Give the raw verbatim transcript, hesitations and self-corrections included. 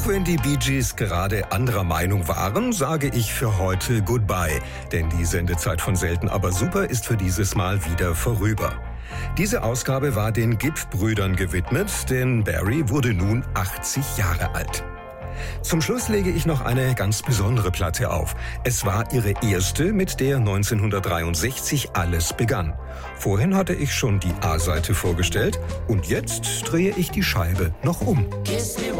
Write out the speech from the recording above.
Auch wenn die Bee Gees gerade anderer Meinung waren, sage ich für heute Goodbye. Denn die Sendezeit von Selten aber super ist für dieses Mal wieder vorüber. Diese Ausgabe war den Gibb-Brüdern gewidmet, denn Barry wurde nun achtzig Jahre alt. Zum Schluss lege ich noch eine ganz besondere Platte auf. Es war ihre erste, mit der neunzehnhundertdreiundsechzig alles begann. Vorhin hatte ich schon die A-Seite vorgestellt und jetzt drehe ich die Scheibe noch um.